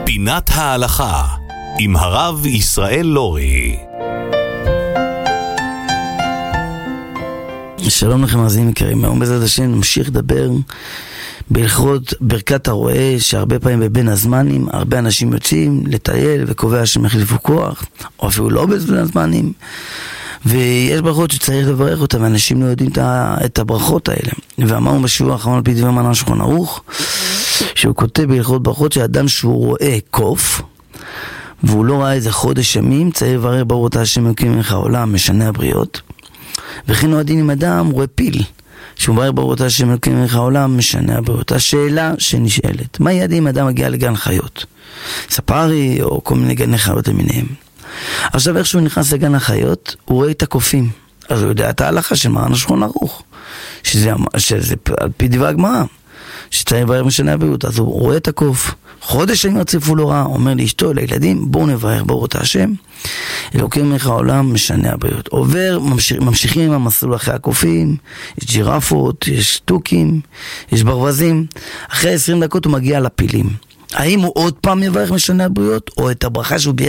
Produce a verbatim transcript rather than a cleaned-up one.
פינת ההלכה עם הרב ישראל לורי. שלום לכם מאזינים יקרים, היום בעזרת השם נמשיך לדבר בהלכות ברכת הרועה, שהרבה פעמים בבין הזמנים הרבה אנשים יוצאים לטייל וקובע שהם יחליפו כוח, או אפילו לא בבין הזמנים, ויש ברכות שצריך לברך אותם ואנשים לא יודעים את הברכות האלה. ואמרנו בשיעור האחרון על פי דברי מרן שולחן ערוך שהוא כותב בהלכות ברכות שאדם שהוא רואה קוף והוא לא ראה איזה חודש ימים, צריך לברך ברוך אתה השם אלוקים מלך העולם משנה הבריות. וכן הוא הדין עם אדם רואה פיל שהוא מברך ברוך אתה השם אלוקים מלך העולם משנה הבריות. השאלה שנשאלת, מה יהיה הדין אם אדם מגיע לגן חיות, ספארי או כל מיני גני חיות למיניהם? עכשיו איך שהוא נכנס לגן החיות הוא רואה את הקופים, אז הוא יודע את ההלכה של מרן שולחן ערוך שזה, שזה על פי דברי הגמרא שצריך לברך משנה הבריות. אז הוא רואה את הקוף, חודש ימים רציפות לא רע, אומר לאשתו לילדים בואו נברך ברוך אתה השם אלוקים מלך העולם משנה הבריות. עובר, ממשיך, ממשיכים עם המסלול אחרי הקופים, יש ג'ירפות, יש טוקים, יש ברווזים. אחרי עשרים דקות הוא מגיע לפילים. האם הוא עוד פעם יברך משנה הבריות או את הברכה שהוא בירך